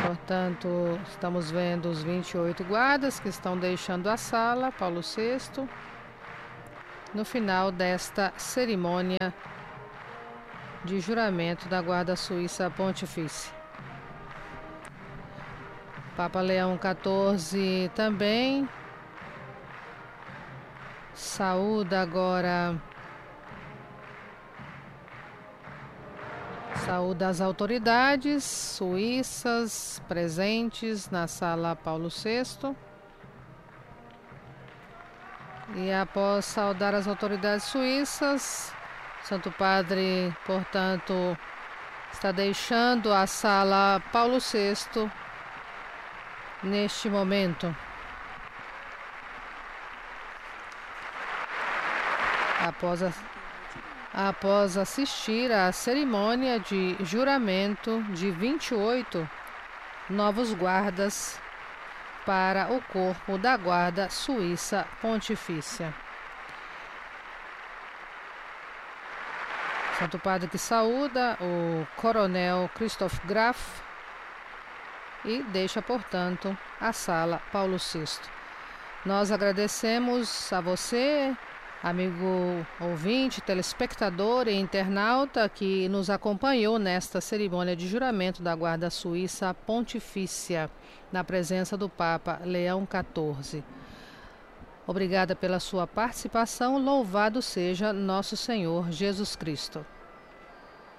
Portanto, estamos vendo os 28 guardas que estão deixando a sala Paulo VI no final desta cerimônia de juramento da Guarda Suíça Pontifícia. Papa Leão XIV também saúda agora as autoridades suíças presentes na sala Paulo VI. E após saudar as autoridades suíças, o Santo Padre, portanto, está deixando a sala Paulo VI neste momento. Após assistir à cerimônia de juramento de 28 novos guardas para o corpo da Guarda Suíça Pontifícia. Santo Padre que saúda o Coronel Christoph Graf e deixa, portanto, a sala Paulo VI. Nós agradecemos a você, amigo ouvinte, telespectador e internauta que nos acompanhou nesta cerimônia de juramento da Guarda Suíça Pontifícia, na presença do Papa Leão XIV. Obrigada pela sua participação, louvado seja nosso Senhor Jesus Cristo.